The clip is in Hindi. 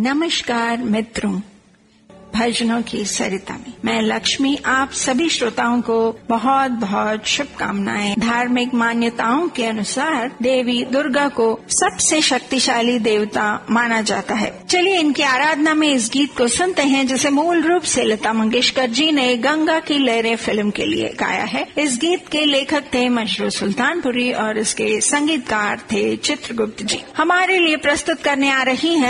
नमस्कार मित्रों, भजनों की सरिता में मैं लक्ष्मी आप सभी श्रोताओं को बहुत बहुत शुभकामनाएं। धार्मिक मान्यताओं के अनुसार देवी दुर्गा को सबसे शक्तिशाली देवता माना जाता है। चलिए इनकी आराधना में इस गीत को सुनते हैं जिसे मूल रूप से लता मंगेशकर जी ने गंगा की लहरें फिल्म के लिए गाया है। इस गीत के लेखक थे मशरू सुल्तानपुरी और इसके संगीतकार थे चित्रगुप्त जी। हमारे लिए प्रस्तुत करने आ रही हैं